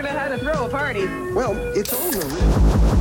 about how to throw a party. Well, it's over.